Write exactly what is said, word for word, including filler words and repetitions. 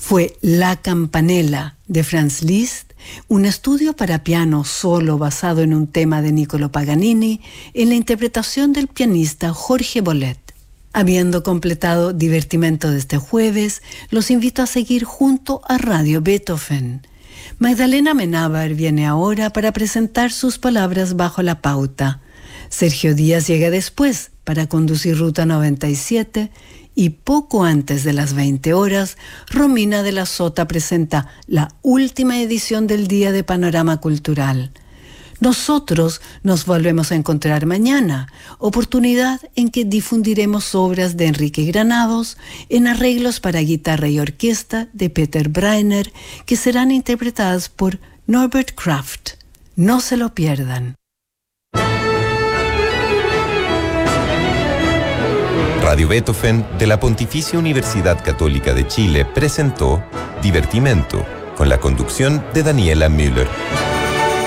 fue La Campanella de Franz Liszt, un estudio para piano solo basado en un tema de Niccolò Paganini en la interpretación del pianista Jorge Bolet. Habiendo completado Divertimento de este jueves, los invito a seguir junto a Radio Beethoven. Magdalena Amenábar viene ahora para presentar sus palabras bajo la pauta. Sergio Díaz llega después para conducir Ruta noventa y siete y poco antes de las veinte horas, Romina de la Sota presenta la última edición del Día de Panorama Cultural. Nosotros nos volvemos a encontrar mañana, oportunidad en que difundiremos obras de Enrique Granados en arreglos para guitarra y orquesta de Peter Breiner, que serán interpretadas por Norbert Kraft. No se lo pierdan. Radio Beethoven de la Pontificia Universidad Católica de Chile presentó Divertimento, con la conducción de Daniela Müller.